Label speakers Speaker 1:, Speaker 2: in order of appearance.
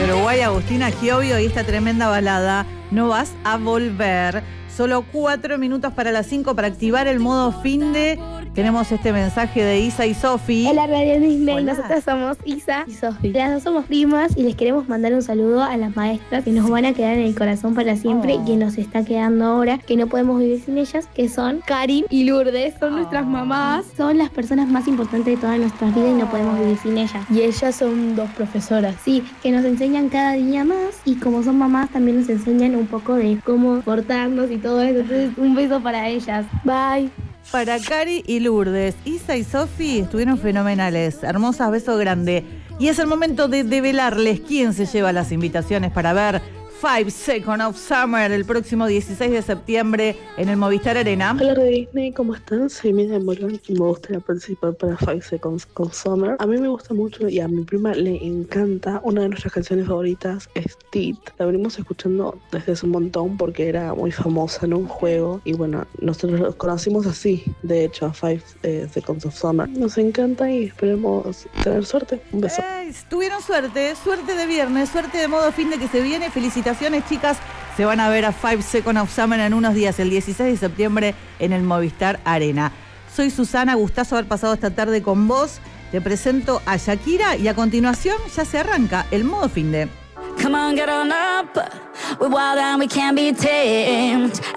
Speaker 1: de Uruguay, Agustina Giovio, y esta tremenda balada, No vas a volver. Solo 4 minutos para las 5 para activar el modo finde. Tenemos este mensaje de Isa y Sofi.
Speaker 2: Hola Radio Disney,
Speaker 1: Hola.
Speaker 2: Nosotras somos Isa y Sofi. Las dos somos primas y les queremos mandar un saludo a las maestras que nos van a quedar en el corazón para siempre y que nos está quedando ahora, que no podemos vivir sin ellas, que son Karin y Lourdes, son nuestras mamás. Son las personas más importantes de todas nuestras vidas y no podemos vivir sin ellas.
Speaker 3: Y ellas son 2 profesoras.
Speaker 2: Sí, que nos enseñan cada día más y como son mamás también nos enseñan un poco de cómo portarnos y todo eso. Entonces, un beso para ellas. Bye.
Speaker 1: Para Cari y Lourdes, Isa y Sofi estuvieron fenomenales. Hermosas, beso grande. Y es el momento de develarles quién se lleva las invitaciones para ver 5 Seconds of Summer el próximo 16 de septiembre en el Movistar Arena.
Speaker 4: Hola Radio Disney, ¿cómo están? Soy Miriam Morán y me gustaría participar para 5 Seconds of Summer. A mí me gusta mucho y a mi prima le encanta. Una de nuestras canciones favoritas es Teeth. La venimos escuchando desde hace un montón porque era muy famosa en un juego. Y bueno, nosotros los conocimos así, de hecho, a 5 Seconds of Summer. Nos encanta y esperemos tener suerte. Un beso.
Speaker 1: Tuvieron suerte de viernes, suerte de modo fin de que se viene. Felicitaciones, chicas. Se van a ver a 5 Seconds of Summer en unos días, el 16 de septiembre, en el Movistar Arena. Soy Susana, gustazo haber pasado esta tarde con vos. Te presento a Shakira y a continuación ya se arranca el modo fin de.
Speaker 5: Come on, get on up. We're wild and we can't be tamed.